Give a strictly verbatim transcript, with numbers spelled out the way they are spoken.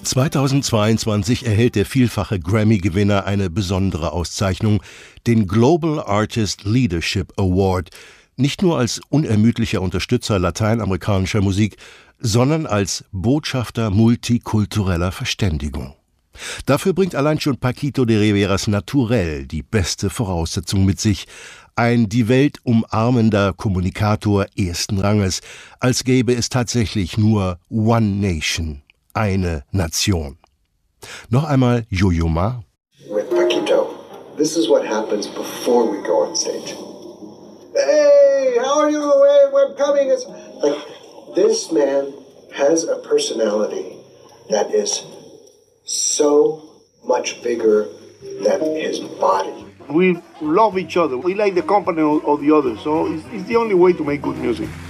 zweitausendzweiundzwanzig erhält der vielfache Grammy-Gewinner eine besondere Auszeichnung, den Global Artist Leadership Award, nicht nur als unermüdlicher Unterstützer lateinamerikanischer Musik, sondern als Botschafter multikultureller Verständigung. Dafür bringt allein schon Paquito de Riveras Naturell die beste Voraussetzung mit sich, ein die Welt umarmender Kommunikator ersten Ranges, als gäbe es tatsächlich nur One Nation, eine Nation. Noch einmal Yo-Yo Ma. With Paquito, this is what happens before we go on stage. Hey, how are you? Hey, we're coming. It's like this man has a personality that is so much bigger than his body. We love each other. We like the company of, of the others, so it's, it's the only way to make good music.